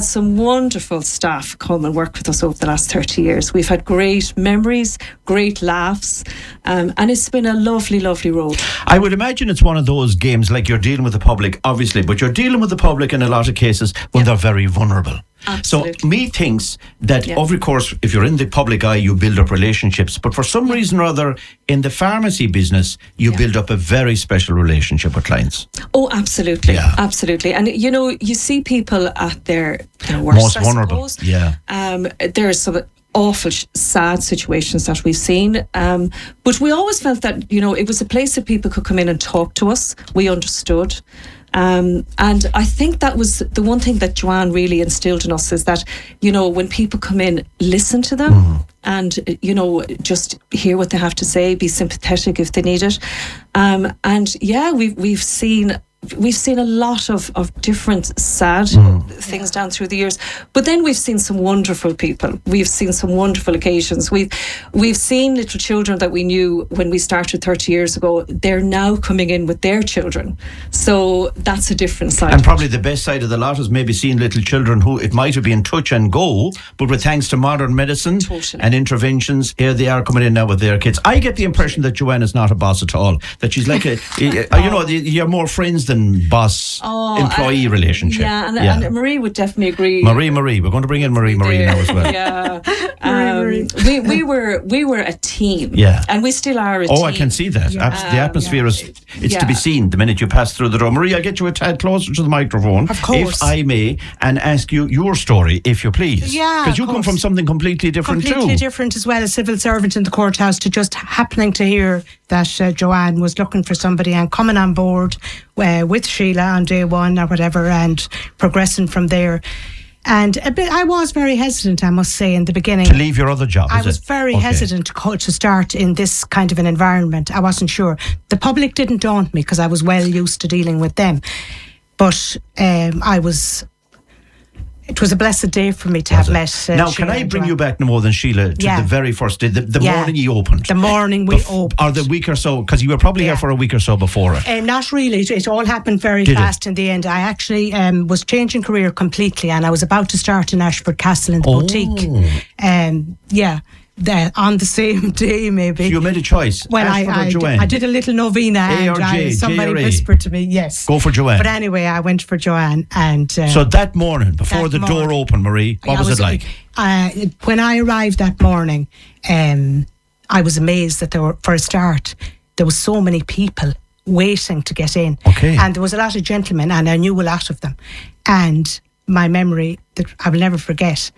some wonderful staff come and work with us over the last 30 years. We've had great memories, great laughs, and it's been a lovely, lovely road. I would imagine it's one of those games like you're dealing with the public, obviously, but you're dealing with the public in a lot of cases when they're very vulnerable. Absolutely. So me thinks that over the course, if you're in the public eye, you build up relationships. But for some reason or other, in the pharmacy business, you build up a very special relationship with clients. Oh, absolutely. Yeah. Absolutely. And, you know, you see people at their worst, most vulnerable. Yeah. There are some awful, sad situations that we've seen. But we always felt that, you know, it was a place that people could come in and talk to us. We understood. And I think that was the one thing that Joanne really instilled in us, is that, you know, when people come in, listen to them and, you know, just hear what they have to say, be sympathetic if they need it. And yeah, we've seen a lot of different sad things down through the years, but then we've seen some wonderful people. We've seen some wonderful occasions. We've seen little children that we knew when we started 30 years ago. They're now coming in with their children, so that's a different side. And probably the best side of the lot is maybe seeing little children who it might have been touch and go, but with thanks to modern medicine and interventions, here they are coming in now with their kids. I get the impression that Joanne is not a boss at all, that she's like you know, you're more friends than boss employee relationship. Yeah, and Marie would definitely agree. Marie, we're going to bring in Marie now as well. Yeah, we were a team. Yeah, and we still are a team. Oh, I can see that. The atmosphere is to be seen the minute you pass through the door. Marie, I'll get you a tad closer to the microphone, of course, if I may, and ask you your story, if you please. Yeah, because you come from something completely different completely different as well, a civil servant in the courthouse, to just happening to hear that Joanne was looking for somebody and coming on board with Sheila on day one or whatever, and progressing from there. And I was very hesitant, I must say, in the beginning. To leave your other job, I was very hesitant to start in this kind of an environment. I wasn't sure. The public didn't daunt me because I was well used to dealing with them. But it was a blessed day for me to have met now, Sheila. can I bring you back no more than Sheila to the very first day, the morning you opened? The morning we opened. Or the week or so, because you were probably here for a week or so before it. Not really. It all happened very fast in the end. I actually was changing career completely, and I was about to start in Ashford Castle in the boutique. On the same day, maybe. So you made a choice. Well, I did a little novena, and somebody whispered to me, yes, go for Joanne. But anyway, I went for Joanne, and so that morning, before the door opened, Marie, what was it like? When I arrived that morning, I was amazed that for a start, there was so many people waiting to get in, and there was a lot of gentlemen, and I knew a lot of them. And my memory that I will never forget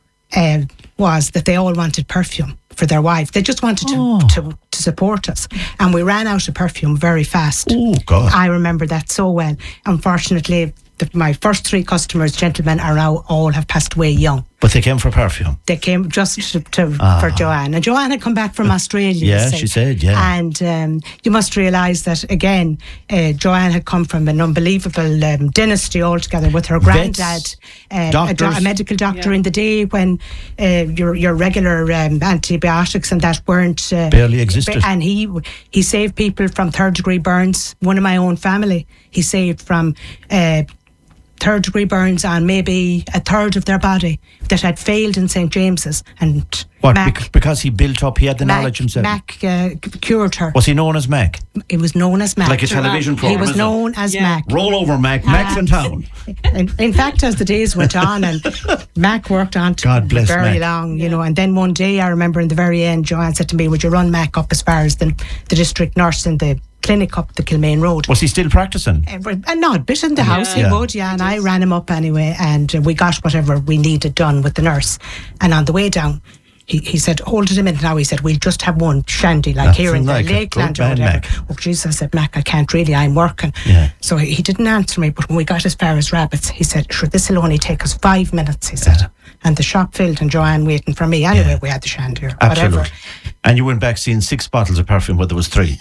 was that they all wanted perfume for their wife. They just wanted to support us, and we ran out of perfume very fast. Oh God! I remember that so well. Unfortunately, my first 3 customers, gentlemen, are now all have passed away young. But they came for perfume. They came just for Joanne. And Joanne had come back from Australia. Yeah, she said, yeah. And you must realise that, again, Joanne had come from an unbelievable dynasty altogether with her granddad, a medical doctor in the day when your regular antibiotics and that weren't... barely existed. And he saved people from third-degree burns. One of my own family, he saved from... third-degree burns on maybe a third of their body that had failed in St. James's. And Mac, because he built up, he had the knowledge himself. Mac cured her. Was he known as Mac? He was known as Mac. Like a television program. He was known as Mac. Roll over, Mac. Mac's in town. In fact, as the days went on, and Mac worked on very long, you know. And then one day, I remember in the very end, Joanne said to me, "Would you run Mac up as far as the district nurse in the clinic up the Kilmaine Road?" Was he still practicing? Not a bit in the house, he would, and I ran him up anyway, and we got whatever we needed done with the nurse. And on the way down, he said, "Hold it a minute now," he said, "we'll just have one shandy, like here in the Lakeland or whatever." Mac. Oh Jesus, I said, "Mac, I can't really, I'm working." So he didn't answer me, but when we got as far as Rabbits, he said, "Sure, this will only take us 5 minutes," he said. And the shop filled and Joanne waiting for me. Anyway, we had the chandelier. Absolutely. Whatever. And you went back seeing 6 bottles of perfume where there was 3.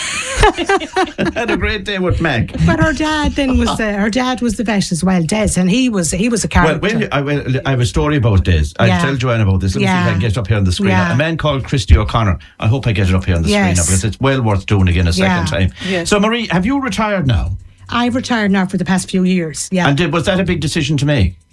Had a great day with Mac. But her dad then was her dad was the vet as well, Des, and he was a character. Well, I have a story about Des. I'll tell Joanne about this. Let me see if I can get it up here on the screen. A man called Christy O'Connor. I hope I get it up here on the screen now, because it's well worth doing again a second time. Yes. So Marie, have you retired now? I've retired now for the past few years. Yeah. And was that a big decision to make?